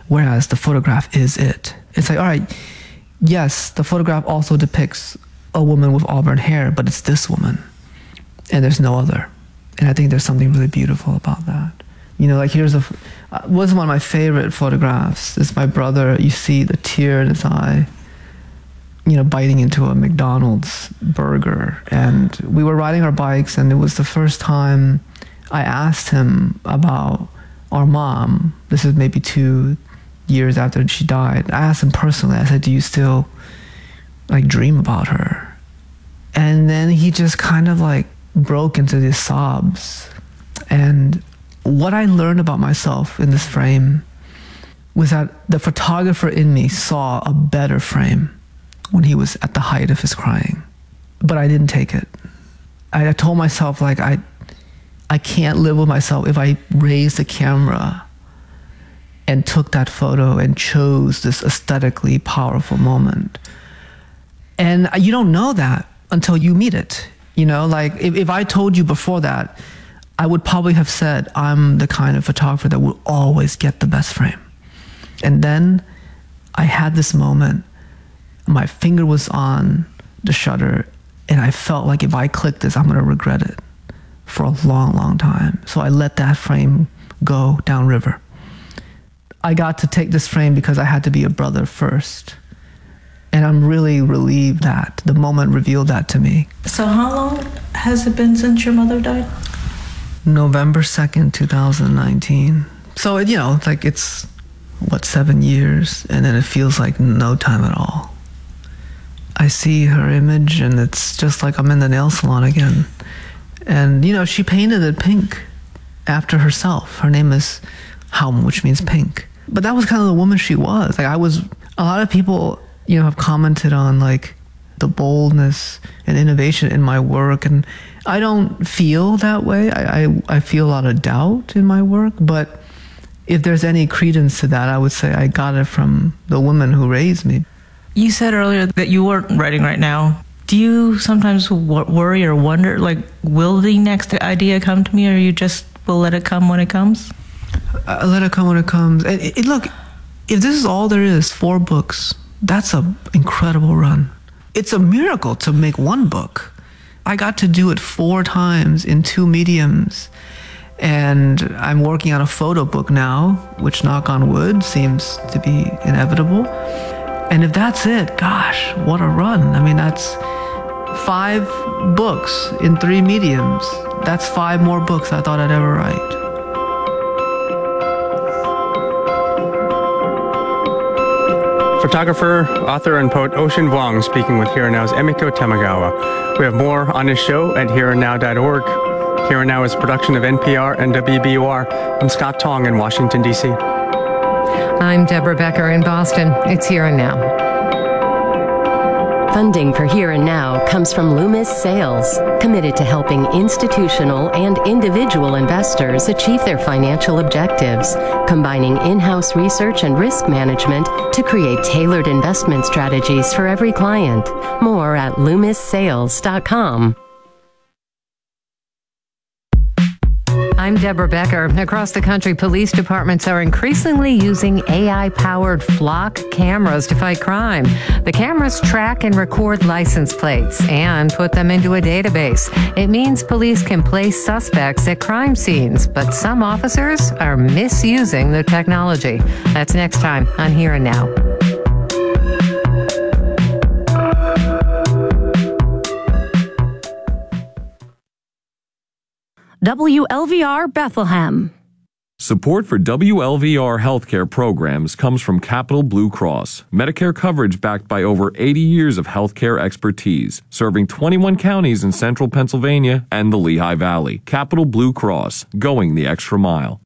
whereas the photograph is it. It's like, all right, yes, the photograph also depicts a woman with auburn hair, but it's this woman, and there's no other. And I think there's something really beautiful about that. You know, like here's was one of my favorite photographs. It's my brother. You see the tear in his eye, you know, biting into a McDonald's burger. And we were riding our bikes, and it was the first time I asked him about our mom. This is maybe 2 years after she died. I asked him personally. I said, do you still like dream about her? And then he just kind of like broke into these sobs. And what I learned about myself in this frame was that the photographer in me saw a better frame when he was at the height of his crying. But I didn't take it. I told myself, like, I can't live with myself if I raised the camera and took that photo and chose this aesthetically powerful moment. And you don't know that until you meet it. You know, like if I told you before that, I would probably have said, I'm the kind of photographer that will always get the best frame. And then I had this moment, my finger was on the shutter, and I felt like if I click this, I'm gonna regret it for a long, long time. So I let that frame go downriver. I got to take this frame because I had to be a brother first. And I'm really relieved that the moment revealed that to me. So how long has it been since your mother died? November 2nd, 2019. So, you know, like it's, 7 years? And then it feels like no time at all. I see her image and it's just like I'm in the nail salon again. And, you know, she painted it pink after herself. Her name is Haum, which means pink. But that was kind of the woman she was. Like a lot of people, you know, have commented on like the boldness and innovation in my work. And I don't feel that way. I feel a lot of doubt in my work. But if there's any credence to that, I would say I got it from the woman who raised me. You said earlier that you weren't writing right now. Do you sometimes worry or wonder, like, will the next idea come to me, or you just will let it come when it comes? I let it come when it comes. And look, if this is all there is, 4 books, that's an incredible run. It's a miracle to make 1 book. I got to do it 4 times in 2 mediums. And I'm working on a photo book now, which, knock on wood, seems to be inevitable. And if that's it, gosh, what a run. I mean, that's 5 books in 3 mediums. That's 5 more books I thought I'd ever write. Photographer, author, and poet Ocean Vuong speaking with Here and Now's Emiko Tamagawa. We have more on his show at hereandnow.org. Here and Now is a production of NPR and WBUR. I'm Scott Tong in Washington, D.C. I'm Deborah Becker in Boston. It's Here and Now. Funding for Here and Now comes from Loomis Sales, committed to helping institutional and individual investors achieve their financial objectives, combining in-house research and risk management to create tailored investment strategies for every client. More at loomissales.com. I'm Deborah Becker. Across the country, police departments are increasingly using AI-powered flock cameras to fight crime. The cameras track and record license plates and put them into a database. It means police can place suspects at crime scenes, but some officers are misusing the technology. That's next time on Here and Now. WLVR Bethlehem. Support for WLVR healthcare programs comes from Capital Blue Cross, Medicare coverage backed by over 80 years of healthcare expertise, serving 21 counties in central Pennsylvania and the Lehigh Valley. Capital Blue Cross, going the extra mile.